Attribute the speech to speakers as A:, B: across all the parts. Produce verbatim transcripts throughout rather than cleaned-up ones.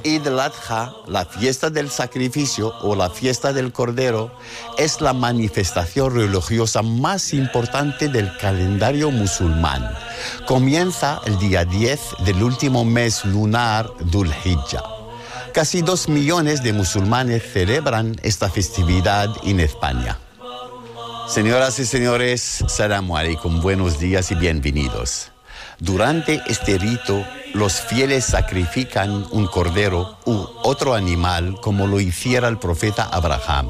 A: Eid al-Adha, la fiesta del sacrificio o la fiesta del Cordero, es la manifestación religiosa más importante del calendario musulmán. Comienza el día diez del último mes lunar Dhul Hijjah. Casi dos millones de musulmanes celebran esta festividad en España. Señoras y señores, Salamu alaikum, buenos días y bienvenidos. Durante este rito, los fieles sacrifican un cordero u otro animal como lo hiciera el profeta Abraham.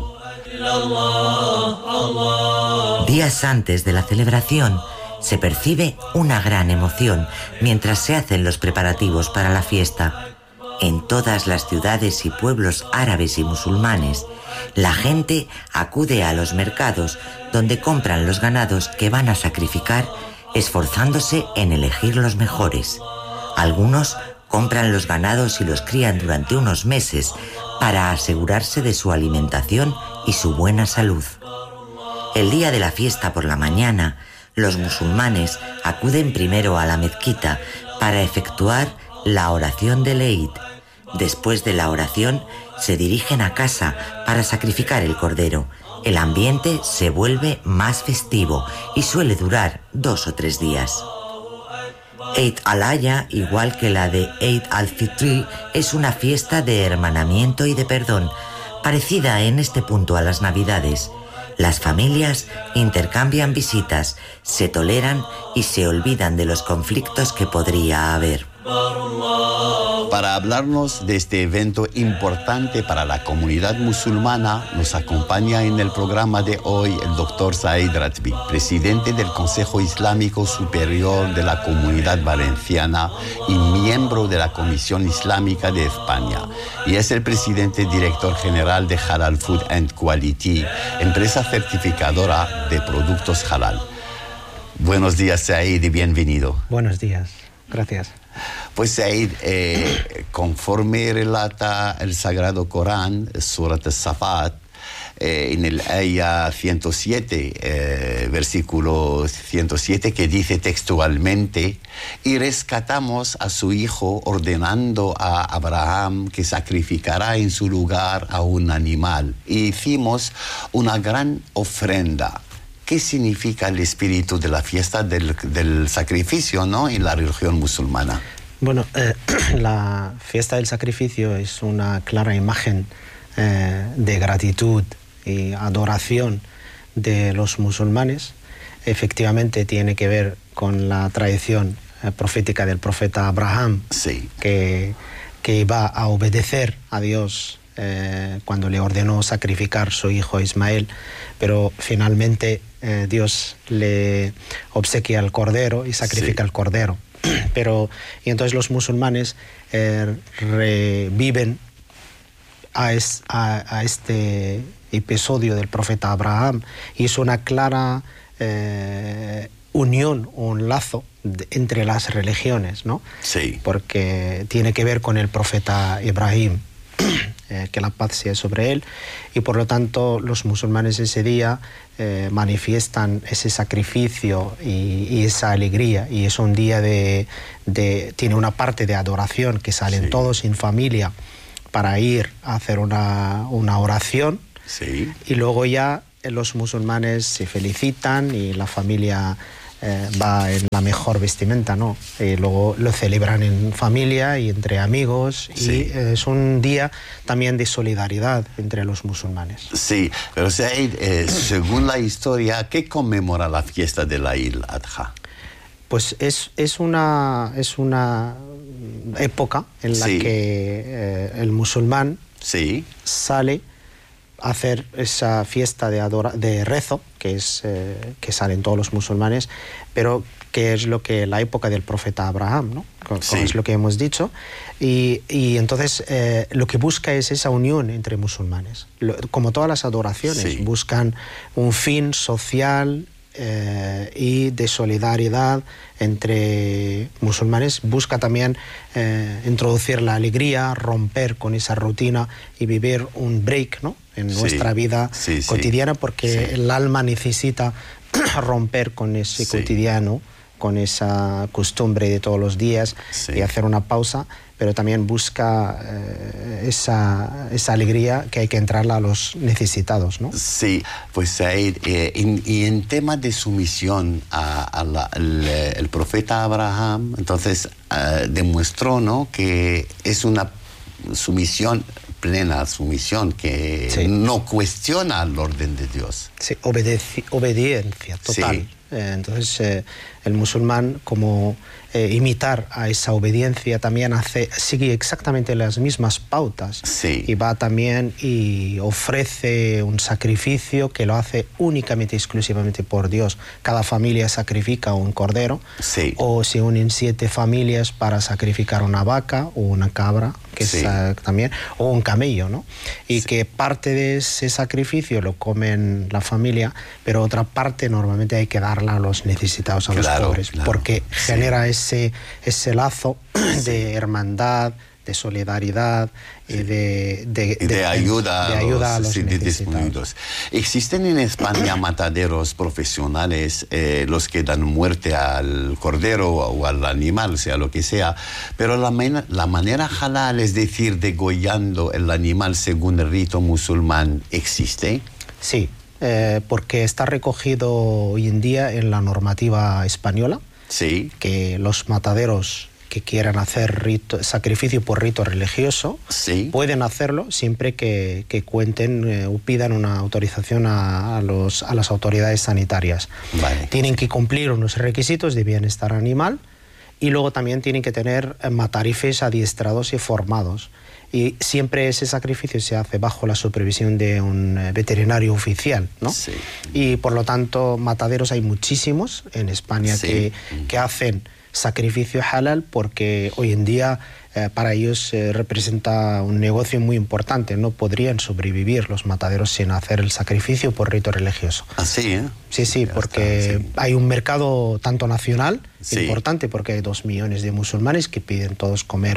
B: Días antes de la celebración, se percibe una gran emoción mientras se hacen los preparativos para la fiesta. En todas las ciudades y pueblos árabes y musulmanes, la gente acude a los mercados donde compran los ganados que van a sacrificar, esforzándose en elegir los mejores. Algunos compran los ganados y los crían durante unos meses para asegurarse de su alimentación y su buena salud. El día de la fiesta por la mañana, los musulmanes acuden primero a la mezquita para efectuar la oración del Eid. Después de la oración, se dirigen a casa para sacrificar el cordero. El ambiente se vuelve más festivo y suele durar dos o tres días. Eid al-Adha, igual que la de Eid al-Fitr, es una fiesta de hermanamiento y de perdón, parecida en este punto a las Navidades. Las familias intercambian visitas, se toleran y se olvidan de los conflictos que podría haber.
A: Para hablarnos de este evento importante para la comunidad musulmana, nos acompaña en el programa de hoy el doctor Said Ratbi, presidente del Consejo Islámico Superior de la Comunidad Valenciana y miembro de la Comisión Islámica de España. Y es el presidente director general de Halal Food and Quality, empresa certificadora de productos halal. Buenos días, Said, y bienvenido.
C: Buenos días, gracias.
A: Pues Said, eh, conforme relata el Sagrado Corán, Surat al-Safat, eh, en el Aya ciento siete, eh, versículo ciento siete, que dice textualmente: y rescatamos a su hijo ordenando a Abraham que sacrificará en su lugar a un animal, y hicimos una gran ofrenda. ¿Qué significa el espíritu de la fiesta del, del sacrificio, ¿no?, en la religión musulmana?
C: Bueno, eh, la fiesta del sacrificio es una clara imagen eh, de gratitud y adoración de los musulmanes. Efectivamente tiene que ver con la tradición eh, profética del profeta Abraham,
A: sí.
C: que, que iba a obedecer a Dios eh, cuando le ordenó sacrificar su hijo Ismael, pero finalmente eh, Dios le obsequia el cordero y sacrifica sí. el cordero. Pero, y entonces los musulmanes eh, reviven a, es, a, a este episodio del profeta Abraham, y es una clara eh, unión, un lazo de, entre las religiones, ¿no?
A: Sí.
C: Porque tiene que ver con el profeta Ibrahim, eh, que la paz sea sobre él, y por lo tanto los musulmanes ese día eh, manifiestan ese sacrificio y, y esa alegría, y es un día de, de tiene una parte de adoración, que salen sí. todos en familia para ir a hacer una, una oración,
A: sí.
C: y luego ya los musulmanes se felicitan y la familia Eh, va en la mejor vestimenta, ¿no? Y luego lo celebran en familia y entre amigos, sí. y eh, es un día también de solidaridad entre los musulmanes.
A: Sí, pero Said, eh, según la historia, ¿qué conmemora la fiesta de la Eid al-Adha?
C: Pues es, es, una, es una época en la sí. que eh, el musulmán
A: sí.
C: sale a hacer esa fiesta de, adora, de rezo, que es eh, que salen todos los musulmanes, pero que es lo que la época del profeta Abraham, ¿no? Como sí. es lo que hemos dicho, y, y entonces eh, lo que busca es esa unión entre musulmanes. Lo, como todas las adoraciones, sí. buscan un fin social eh, y de solidaridad entre musulmanes. Busca también eh, introducir la alegría, romper con esa rutina y vivir un break, ¿no?, en sí, nuestra vida
A: sí,
C: cotidiana, porque
A: sí.
C: el alma necesita romper con ese
A: sí.
C: cotidiano, con esa costumbre de todos los días sí. y hacer una pausa, pero también busca eh, esa, esa alegría que hay que entrarla a los necesitados, ¿no?
A: Sí, pues Said, eh, en, y en tema de sumisión a, a la, el, el profeta Abraham, entonces eh, demostró, ¿no?, que es una sumisión plena, sumisión que sí. no cuestiona el orden de Dios.
C: Sí, obedeci- obediencia total. Sí. Eh, entonces eh, el musulmán, como eh, imitar a esa obediencia, también hace, sigue exactamente las mismas pautas
A: sí.
C: y va también y ofrece un sacrificio que lo hace únicamente, exclusivamente por Dios. Cada familia sacrifica un cordero
A: sí.
C: o se unen siete familias para sacrificar una vaca o una cabra, que
A: sí.
C: es uh, también, o un camello, ¿no? Y sí. que parte de ese sacrificio lo comen la familia, pero otra parte normalmente hay que darla a los necesitados, a
A: claro,
C: los pobres,
A: claro.
C: porque
A: sí.
C: genera ese, ese lazo sí. de hermandad, de solidaridad sí. y de, de,
A: y de, de ayuda,
C: de ayuda
A: a los,
C: a los necesitados.
A: ¿Existen en España mataderos profesionales, eh, los que dan muerte al cordero o al animal, sea lo que sea, pero la, man- la manera halal, es decir, degollando el animal según el rito musulmán, existe?
C: Sí, eh, porque está recogido hoy en día en la normativa española,
A: sí.
C: que los mataderos que quieran hacer rito, sacrificio por rito religioso,
A: sí.
C: pueden hacerlo siempre que, que cuenten eh, o pidan una autorización a, a, los, a las autoridades sanitarias.
A: Vale.
C: Tienen que cumplir unos requisitos de bienestar animal y luego también tienen que tener eh, matarifes adiestrados y formados. Y siempre ese sacrificio se hace bajo la supervisión de un eh, veterinario oficial, ¿no?
A: Sí.
C: Y por lo tanto, mataderos hay muchísimos en España
A: sí.
C: que, que hacen sacrificio halal, porque hoy en día eh, para ellos eh, representa un negocio muy importante. No podrían sobrevivir los mataderos sin hacer el sacrificio por rito religioso.
A: Así, ¿eh?
C: Sí, sí, ya porque está, sí. hay un mercado tanto nacional
A: sí.
C: importante, porque hay dos millones de musulmanes que piden todos comer,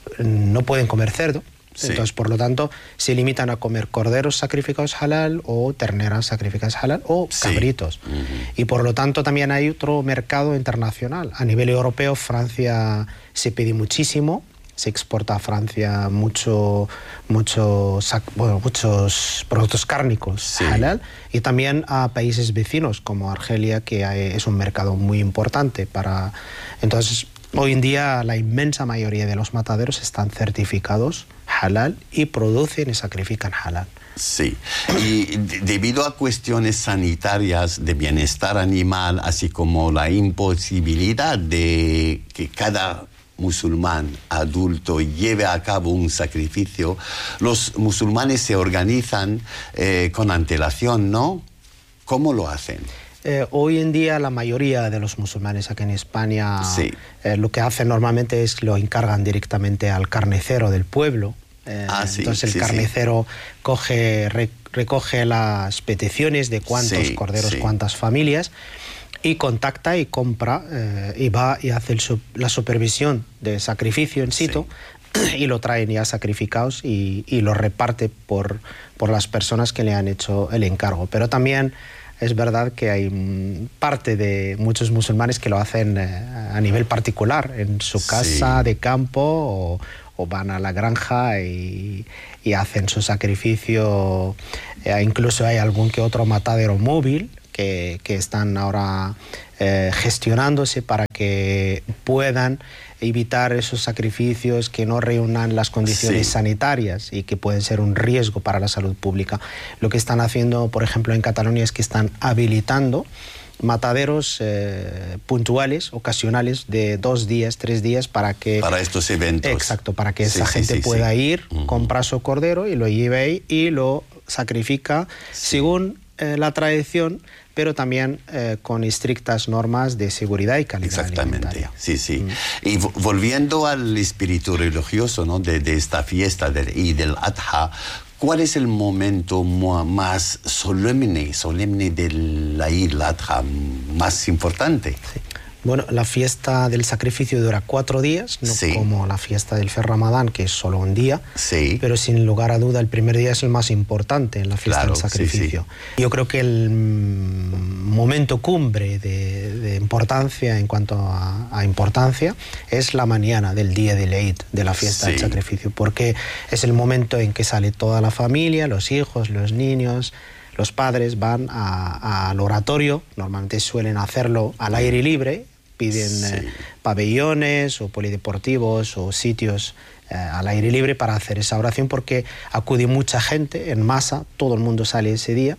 C: no pueden comer cerdo. Sí. Entonces, por lo tanto, se limitan a comer corderos sacrificados halal o terneras sacrificadas halal o
A: sí.
C: cabritos. Uh-huh. Y por lo tanto también hay otro mercado internacional. A nivel europeo, Francia se pide muchísimo, se exporta a Francia mucho, mucho, bueno, muchos productos cárnicos
A: sí.
C: halal, y también a países vecinos como Argelia, que hay, es un mercado muy importante para... Entonces, hoy en día la inmensa mayoría de los mataderos están certificados halal y producen y sacrifican halal.
A: Sí, y de, debido a cuestiones sanitarias de bienestar animal, así como la imposibilidad de que cada musulmán adulto lleve a cabo un sacrificio, los musulmanes se organizan eh, con antelación, ¿no? ¿Cómo lo hacen?
C: Eh, hoy en día la mayoría de los musulmanes aquí en España
A: sí.
C: eh, lo que hacen normalmente es lo encargan directamente al carnicero del pueblo. Eh,
A: ah, sí,
C: entonces el
A: sí,
C: carnicero sí. coge, re, recoge las peticiones de cuántos
A: sí,
C: corderos,
A: sí.
C: cuántas familias, y contacta y compra eh, y va y hace el, la supervisión de sacrificio en situ. Sí. Y lo traen ya sacrificados y, y lo reparte por, por las personas que le han hecho el encargo. Pero también es verdad que hay parte de muchos musulmanes que lo hacen eh, a nivel particular, en su casa sí. de campo, o, o van a la granja y, y hacen su sacrificio. Eh, incluso hay algún que otro matadero móvil que, que están ahora eh, gestionándose para que puedan evitar esos sacrificios que no reúnan las condiciones sí. sanitarias y que pueden ser un riesgo para la salud pública. Lo que están haciendo, por ejemplo, en Cataluña es que están habilitando mataderos eh, puntuales, ocasionales, de dos días, tres días, para que...
A: Para estos eventos.
C: Exacto, para que
A: sí,
C: esa
A: sí,
C: gente
A: sí,
C: pueda
A: sí.
C: ir, uh-huh. comprar su cordero y lo lleve ahí y lo sacrifica sí. según eh, la tradición, pero también eh, con estrictas normas de seguridad y calidad
A: Exactamente,
C: alimentaria.
A: sí, sí.
C: Mm.
A: Y volviendo al espíritu religioso, ¿no?, de, de esta fiesta del Eid al-Adha, ¿cuál es el momento más solemne, solemne del Eid al-Adha, más importante?
C: Sí. Bueno, la fiesta del sacrificio dura cuatro días, no
A: sí.
C: como la fiesta del Fer Ramadán, que es solo un día,
A: sí.
C: pero sin lugar a duda el primer día es el más importante en la fiesta
A: claro,
C: del sacrificio. Sí, sí. Yo creo que el momento cumbre de, de importancia en cuanto a, a importancia es la mañana del día del Eid, de la fiesta sí. del sacrificio, porque es el momento en que sale toda la familia, los hijos, los niños, los padres van a, al oratorio, normalmente suelen hacerlo al aire libre, piden sí. eh, pabellones o polideportivos o sitios eh, al aire libre para hacer esa oración, porque acude mucha gente en masa, todo el mundo sale ese día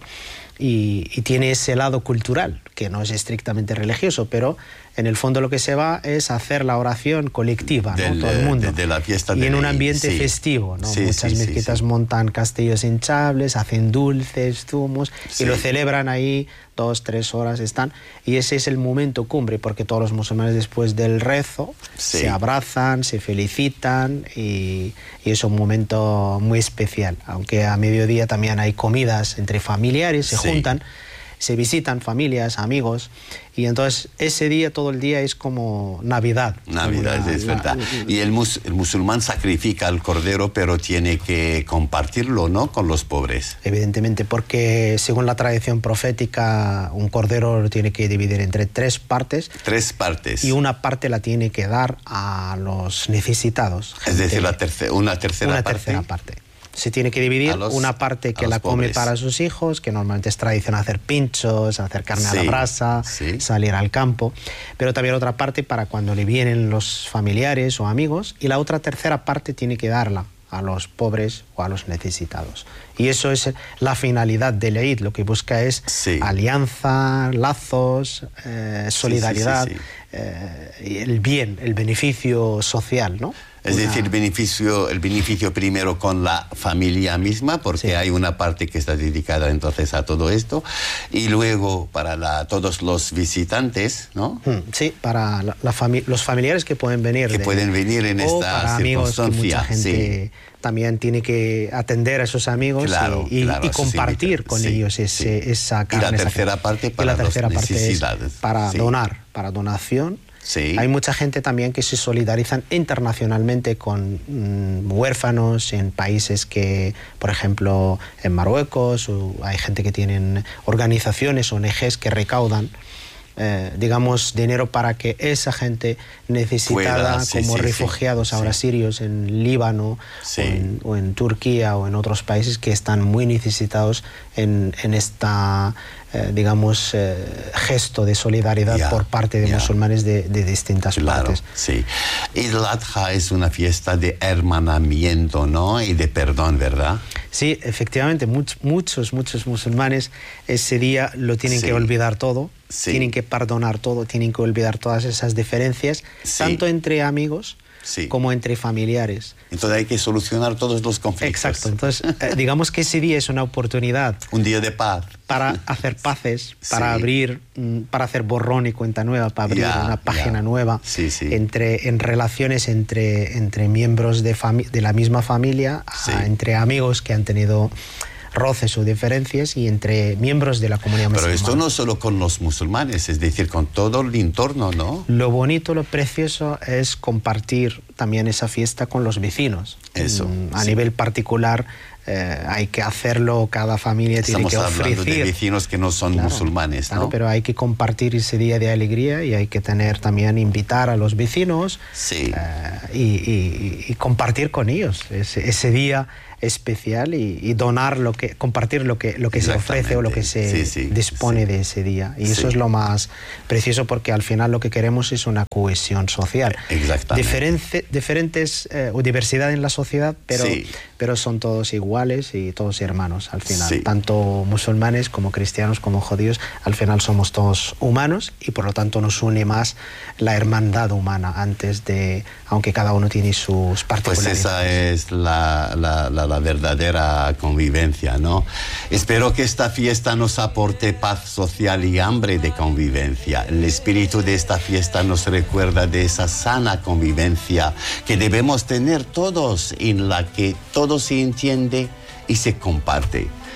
C: y, y tiene ese lado cultural, que no es estrictamente religioso, pero en el fondo lo que se va es hacer la oración colectiva,
A: del,
C: ¿no? Todo el mundo.
A: De, de la fiesta
C: y
A: de
C: en un
A: Eid,
C: ambiente
A: sí.
C: festivo, ¿no?
A: Sí,
C: Muchas
A: sí,
C: mezquitas
A: sí, sí.
C: montan castillos hinchables, hacen dulces, zumos, sí. y lo celebran ahí dos, tres horas están. Y ese es el momento cumbre, porque todos los musulmanes después del rezo sí. se abrazan, se felicitan y, y es un momento muy especial. Aunque a mediodía también hay comidas entre familiares, se sí. juntan, se visitan familias, amigos, y entonces ese día, todo el día es como Navidad.
A: Navidad,
C: como la,
A: es verdad.
C: La,
A: y el, mus, el musulmán sacrifica al cordero, pero tiene que compartirlo, ¿no?, con los pobres.
C: Evidentemente, porque según la tradición profética, un cordero lo tiene que dividir entre tres partes.
A: Tres partes.
C: Y una parte la tiene que dar a los necesitados.
A: Es decir, la terce, una tercera
C: una
A: parte.
C: Una tercera parte. Se tiene que dividir los, una parte que la come pobres. Para sus hijos, que normalmente es tradición hacer pinchos, hacer carne sí, a la brasa, sí. salir al campo, pero también otra parte para cuando le vienen los familiares o amigos, y la otra tercera parte tiene que darla a los pobres o a los necesitados. Y eso es la finalidad del Eid, lo que busca es sí. alianza, lazos, eh, solidaridad, sí, sí, sí, sí. Eh, el bien, el beneficio social, ¿no?
A: Es una... decir, beneficio, el beneficio primero con la familia misma, porque sí. hay una parte que está dedicada entonces a todo esto, y luego para la, todos los visitantes, ¿no?
C: Sí, para la, la fami los familiares que pueden venir.
A: Que
C: de,
A: pueden venir en esta
C: para amigos, que mucha gente
A: sí.
C: también tiene que atender a esos amigos
A: claro,
C: y, y,
A: claro,
C: y compartir sí, con sí, ellos ese, sí. esa carne.
A: Y la tercera parte para
C: y la tercera
A: las
C: parte
A: necesidades.
C: Es para sí. donar, para donación.
A: Sí.
C: Hay mucha gente también que se solidarizan internacionalmente con mmm, huérfanos en países que, por ejemplo, en Marruecos, o hay gente que tienen organizaciones, O N Ges que recaudan, eh, digamos, dinero para que esa gente necesitada,
A: Pueda, sí,
C: como
A: sí,
C: refugiados
A: sí.
C: ahora
A: sí.
C: sirios en Líbano
A: sí.
C: o, en, o en Turquía o en otros países que están muy necesitados en, en esta... Eh, digamos, eh, gesto de solidaridad yeah, por parte de yeah. musulmanes de, de distintas
A: claro,
C: partes.
A: Sí. Eid al-Adha es una fiesta de hermanamiento, ¿no? Y de perdón, ¿verdad?
C: Sí, efectivamente, much, muchos, muchos musulmanes ese día lo tienen sí. que olvidar todo, sí. tienen que perdonar todo, tienen que olvidar todas esas diferencias, sí. tanto entre amigos sí. como entre familiares.
A: Entonces hay que solucionar todos los conflictos.
C: Exacto. Entonces, eh, digamos que ese día es una oportunidad.
A: Un día de paz.
C: Para hacer paces, para sí. abrir, para hacer borrón y cuenta nueva, para abrir yeah, una página yeah. nueva
A: sí, sí.
C: entre en relaciones entre, entre miembros de, de la misma familia, sí. a, entre amigos que han tenido roces o diferencias y entre miembros de la comunidad musulmana.
A: Pero esto no solo con los musulmanes, es decir, con todo el entorno, ¿no?
C: Lo bonito, lo precioso es compartir también esa fiesta con los vecinos.
A: Eso.
C: A
A: sí.
C: nivel particular, eh, hay que hacerlo, cada familia
A: Estamos
C: tiene que ofrecer.
A: Estamos hablando de vecinos que no son
C: claro,
A: musulmanes, ¿no?
C: Claro, pero hay que compartir ese día de alegría y hay que tener también, invitar a los vecinos
A: sí.
C: eh, y, y, y compartir con ellos ese, ese día especial y, y donar lo que, compartir lo que, lo que se ofrece o lo que se
A: sí, sí,
C: dispone
A: sí.
C: de ese día. Y
A: sí.
C: eso es lo más precioso, porque al final lo que queremos es una cohesión social.
A: Exactamente.
C: Diferente, diferentes eh, o diversidad en la sociedad, pero,
A: sí.
C: pero son todos iguales y todos hermanos al final.
A: Sí.
C: Tanto musulmanes como cristianos como judíos, al final somos todos humanos y por lo tanto nos une más la hermandad humana antes de, aunque cada uno tiene sus particularidades.
A: Pues esa es la, la, la, la verdadera convivencia, ¿no? Espero que esta fiesta nos aporte paz social y hambre de convivencia. El espíritu de esta fiesta nos recuerda de esa sana convivencia que debemos tener todos, en la que todo se entiende y se comparte.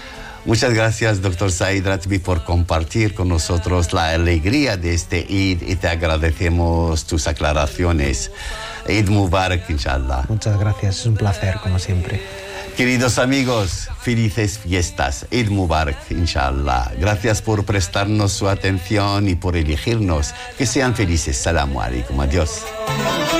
A: Muchas gracias, doctor Said Ratbi, por compartir con nosotros la alegría de este Eid y te agradecemos tus aclaraciones. Eid Mubarak, inshallah.
C: Muchas gracias, es un placer, como siempre.
A: Queridos amigos, felices fiestas. Eid Mubarak, inshallah. Gracias por prestarnos su atención y por elegirnos. Que sean felices. Salamu alaikum. Adiós.